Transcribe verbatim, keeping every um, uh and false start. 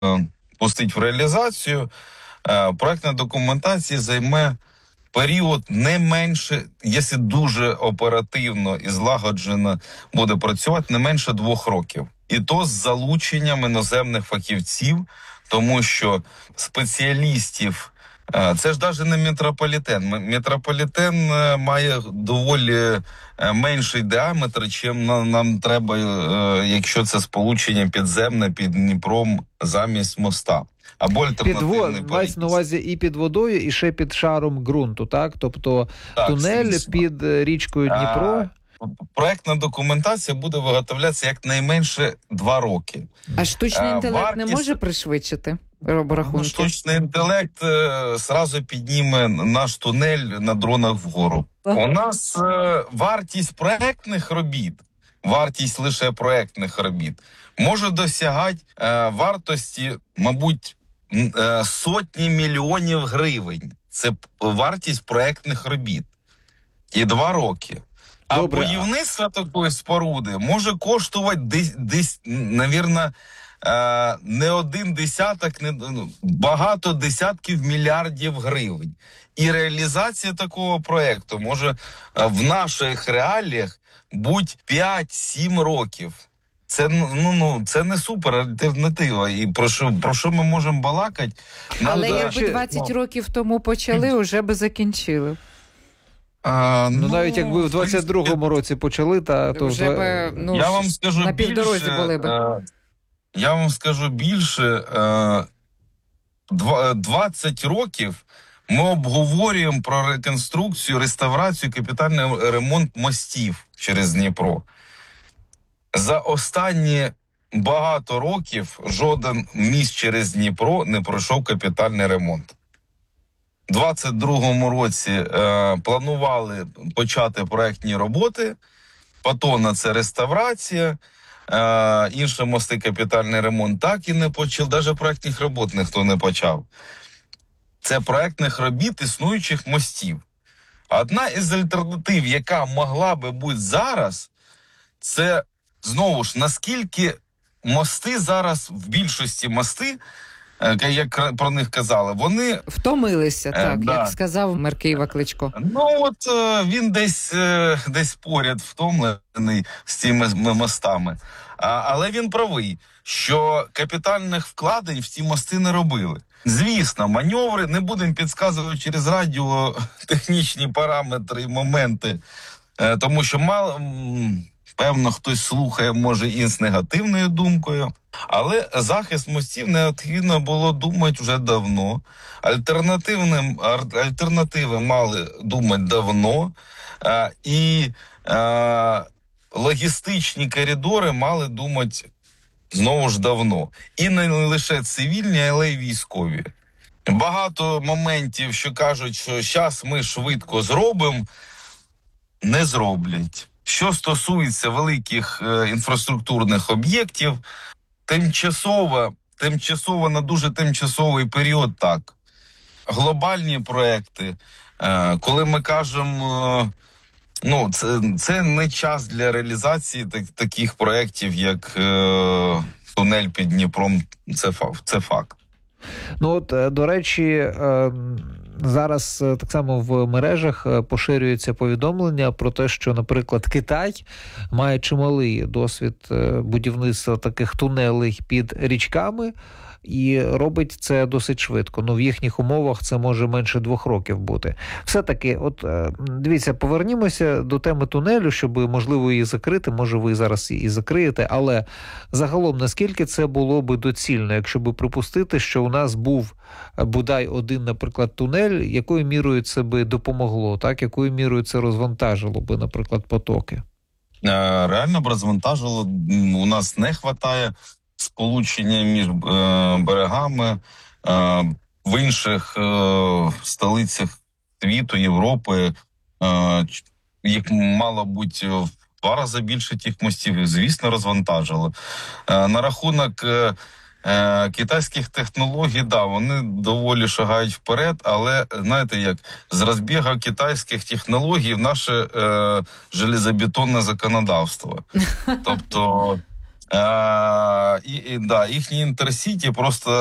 пустити в реалізацію, проектна документація займе період не менше, якщо дуже оперативно і злагоджено буде працювати, не менше двох років. І то з залученням іноземних фахівців, тому що спеціалістів, це ж навіть не метрополітен. Метрополітен має доволі менший діаметр, чим нам треба, якщо це сполучення підземне під Дніпром замість моста. Або альтернативний під мається на увазі і під водою, і ще під шаром ґрунту, так? Тобто так, тунель звісно. Під річкою Дніпро. А, проектна документація буде виготовлятися якнайменше два роки. А штучний інтелект Вартість... не може пришвидшити рахунки? Ну, штучний інтелект е, сразу підніме наш тунель на дронах вгору. Ага. У нас е, вартість проектних робіт, вартість лише проектних робіт, може досягати е, вартості, мабуть, е, сотні мільйонів гривень. Це вартість проектних робіт. І два роки. А Добре. будівництво такої споруди може коштувати десь, десь навірно, не один десяток, не багато десятків мільярдів гривень. І реалізація такого проекту може в наших реаліях бути п'ять-сім років. Це ну ну це не супер альтернатива. І про що про що ми можемо балакати? Але да, якби двадцять ну, років тому почали, вже би закінчили. А, ну, ну навіть якби в двадцять другому році почали, та то вже би, ну, я вам скажу на півдорозі були би. Я вам скажу більше, двадцять років ми обговорюємо про реконструкцію, реставрацію, капітальний ремонт мостів через Дніпро. За останні багато років жоден міст через Дніпро не пройшов капітальний ремонт. У двадцять другому році е, планували почати проектні роботи, потім це реставрація, е, інші мости капітальний ремонт так і не почав, навіть проектних робот ніхто не почав. Це проектних робіт існуючих мостів. Одна із альтернатив, яка могла би бути зараз, це, знову ж, наскільки мости зараз, в більшості мости, як про них казали, вони... Втомилися, так, е, да. як сказав мер Києва Кличко. Ну, от він десь, десь поряд втомлений з цими мостами. А, але він правий, що капітальних вкладень в ці мости не робили. Звісно, маневри, не будемо підказувати через радіо технічні параметри і моменти, тому що мало... Певно, хтось слухає, може, і з негативною думкою. Але захист мостів необхідно було думати вже давно. Альтернативним, альтернативи мали думати давно. А, і а, логістичні коридори мали думати знову ж давно. І не лише цивільні, але й військові. Багато моментів, що кажуть, що зараз ми швидко зробимо, не зроблять. Що стосується великих е, інфраструктурних об'єктів, тимчасово, тимчасово на дуже тимчасовий період так. Глобальні проекти, е, коли ми кажемо, е, ну, це, це не час для реалізації так, таких проєктів, як е, тунель під Дніпром, це, це факт. Ну от, до речі, зараз так само в мережах поширюється повідомлення про те, що, наприклад, Китай має чималий досвід будівництва таких тунелей під річками і робить це досить швидко. Ну, в їхніх умовах це може менше двох років бути. Все-таки, от, дивіться, повернімося до теми тунелю, щоб, можливо, її закрити, може, ви зараз її закриєте, але загалом, наскільки це було би доцільно, якщо би припустити, що у нас був бодай один, наприклад, тунель, якою мірою це би допомогло, так? Якою мірою це розвантажило би, наприклад, потоки? Реально б розвантажило, у нас не вистачає сполучення між е, берегами е, в інших е, столицях світу, Європи. Е, їх мало бути в два рази більше тих мостів, звісно, розвантажило. Е, на рахунок е, е, китайських технологій, да, вони доволі шагають вперед, але, знаєте, як з розбігу китайських технологій в наше е, железобетонне законодавство. Тобто А, і, і, да, їхні інтерсіті просто